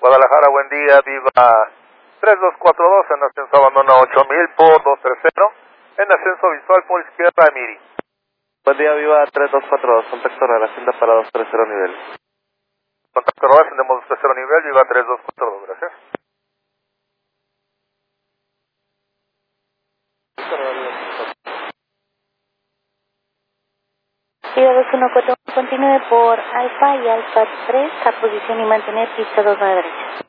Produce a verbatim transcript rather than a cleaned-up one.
Guadalajara, buen día, viva tres dos cuatro dos, en ascenso abandona ocho mil por dos tres cero, en ascenso visual por izquierda Miri. Buen día, viva tres dos cuatro dos, contacto relación para dos tres cero nivel. Contacto relación de dos tres cero nivel, viva tres dos cuatro dos, gracias. Viva dos uno cuatro, continúe por Alfa y Alfa tres a posición y mantener pista dos a la derecha.